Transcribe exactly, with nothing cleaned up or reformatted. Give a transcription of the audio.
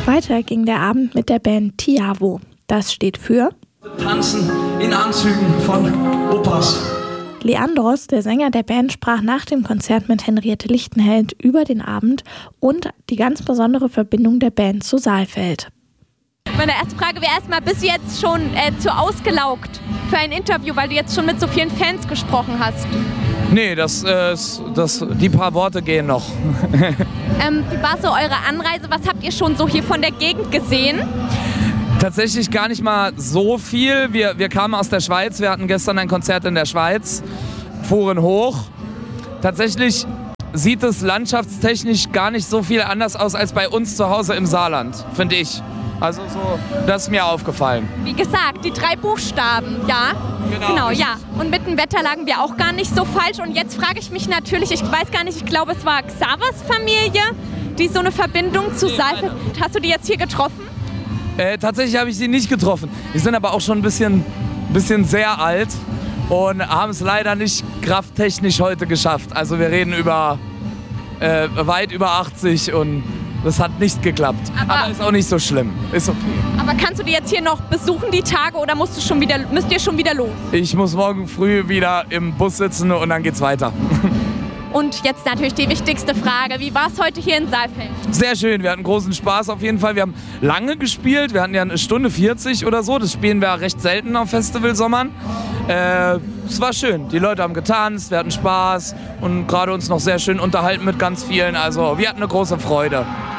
Weiter ging der Abend mit der Band Tiavo. Das steht für Tanzen in Anzügen von Opas. Leandros, der Sänger der Band, sprach nach dem Konzert mit Henriette Lichtenheld über den Abend und die ganz besondere Verbindung der Band zu Saalfeld. Meine erste Frage wäre erstmal, bist du jetzt schon äh, zu ausgelaugt für ein Interview, weil du jetzt schon mit so vielen Fans gesprochen hast? Nee, das, äh, das, die paar Worte gehen noch. ähm, wie war so eure Anreise? Was habt ihr schon so hier von der Gegend gesehen? Tatsächlich gar nicht mal so viel. Wir, wir kamen aus der Schweiz, wir hatten gestern ein Konzert in der Schweiz, fuhren hoch. Tatsächlich sieht es landschaftstechnisch gar nicht so viel anders aus als bei uns zu Hause im Saarland, finde ich. Also so, das ist mir aufgefallen. Wie gesagt, die drei Buchstaben, ja? Genau, genau ja. Und mit dem Wetter lagen wir auch gar nicht so falsch. Und jetzt frage ich mich natürlich, ich weiß gar nicht, ich glaube, es war Xavers Familie, die so eine Verbindung zu Saalfeld. Hast du die jetzt hier getroffen? Äh, tatsächlich habe ich sie nicht getroffen. Die sind aber auch schon ein bisschen, bisschen sehr alt und haben es leider nicht krafttechnisch heute geschafft. Also wir reden über äh, weit über achtzig und das hat nicht geklappt. Aber, aber ist auch nicht so schlimm. Ist okay. Aber kannst du die jetzt hier noch besuchen, die Tage, oder musst du schon wieder, müsst ihr schon wieder los? Ich muss morgen früh wieder im Bus sitzen und dann geht's weiter. Und jetzt natürlich die wichtigste Frage. Wie war es heute hier in Saalfeld? Sehr schön. Wir hatten großen Spaß auf jeden Fall. Wir haben lange gespielt. Wir hatten ja eine Stunde vierzig oder so. Das spielen wir recht selten auf Festivalsommern. Äh, es war schön. Die Leute haben getanzt, wir hatten Spaß und gerade uns noch sehr schön unterhalten mit ganz vielen. Also wir hatten eine große Freude.